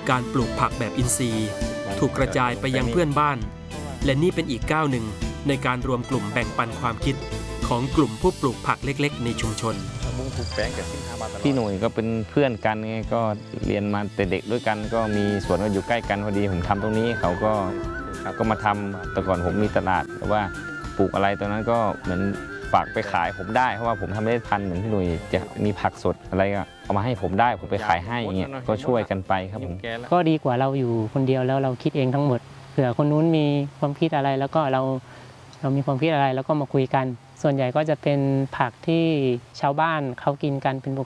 การปลูกผักแบบอินทรีย์ถูกกระจายไปยังเพื่อนบ้านและนี่เป็นอีกก้าวหนึ่งในการรวมกลุ่มแบ่งปันความคิดของกลุ่มผู้ปลูกผักเล็กๆในชุมชนพี่หนุ่ยก็เป็นเพื่อนกันไงก็เรียนมาแต่เด็กด้วยกันก็มีสวนก็อยู่ใกล้กันพอดีผมทำตรงนี้เขาก็มาทำแต่ก่อนผมมีตลาดแต่ว่าปลูกอะไรตอนนั้นก็เหมือนฝากไปขายผมได้เพราะว่าผมทำไม่ได้ทันเหมือนพี่หนุ่ยจะมีผักสดอะไรก็เอามาให้ผมได้ผมไปขายให้อย่างเงี้ยก็ช่วยกันไปครับผมก็ดีกว่าเราอยู่คนเดียวแล้วเราคิดเองทั้งหมดเผื่อคนนู้นมีความคิดอะไรแล้วก็เรามีความคิดอะไรแล้วก็มาคุยกันส่วนใหญ่ก็จะเป็นผักที่ชาวบ้านเขากินกันเป็นป